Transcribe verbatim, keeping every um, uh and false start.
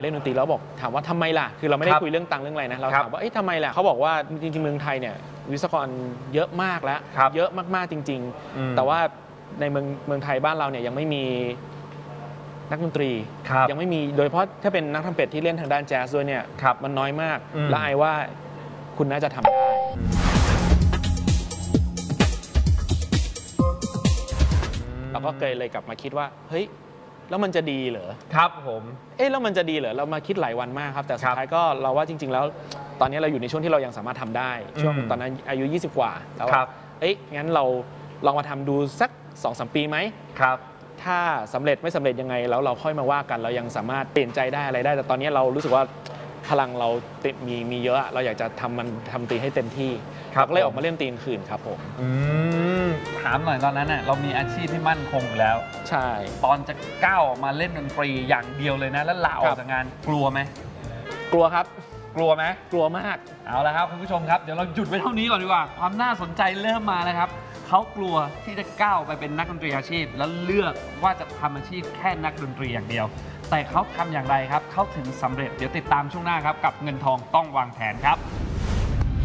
เล่นดนตรีแล้วบอกถามว่าทำไมล่ะคือเราไม่ได้คุยเรื่องตังค์เรื่องอะไรนะเราถามว่าเอ๊ะทำไมล่ะเขาบอกว่าจริงๆเมืองไทยเนี่ยวิศวกรเยอะมากแล้วเยอะมากๆจริงๆแต่ว่าในเมืองเมืองไทยบ้านเราเนี่ยยังไม่มีนักดนตรียังไม่มีโดยเฉพาะถ้าเป็นนักทำเป็ดที่เล่นทางด้านแจ๊สด้วยเนี่ยมันน้อยมากและไอ้ว่าคุณน่าจะทำได้เราก็เคยเลยกลับมาคิดว่าเฮ้ยแล้วมันจะดีเหรอครับผมเอ๊ะแล้วมันจะดีเหรอเรามาคิดหลายวันมากครับแต่สุดท้ายก็เราว่าจริงๆแล้วตอนนี้เราอยู่ในช่วงที่เรายังสามารถทำได้ช่วงตอนนั้นอายุยี่สิบกว่าแล้วเอ๊ะงั้นเราลองมาทำดูสัก สองถึงสาม ปีไหมครับถ้าสำเร็จไม่สำเร็จยังไงแล้วเราค่อยมาว่ากันเรายังสามารถเปลี่ยนใจได้อะไรได้แต่ตอนนี้เรารู้สึกว่าพลังเรามีมีเยอะเราอยากจะทำมันทำตีให้เต็มที่ก็เลยออกมาเล่นตีกลางคืนครับผมถามหน่อยตอนนั้นน่ะเรามีอาชีพที่มั่นคงอยู่แล้วใช่ตอนจะก้าวออกมาเล่นดนตรีอย่างเดียวเลยนะแล้วลาออกจากงานกลัวไหมกลัวครับกลัวไหมกลัวมากเอาละครับคุณผู้ชมครับเดี๋ยวเราหยุดไว้เท่านี้ก่อนดีกว่าความน่าสนใจเริ่มมาแล้วครับเขากลัวที่จะก้าวไปเป็นนักดนตรีอาชีพแล้วเลือกว่าจะทำอาชีพแค่นักดนตรีอย่างเดียวแต่เขาทำอย่างไรครับเขาถึงสำเร็จเดี๋ยวติดตามช่วงหน้าครับกับเงินทองต้องวางแผนครับ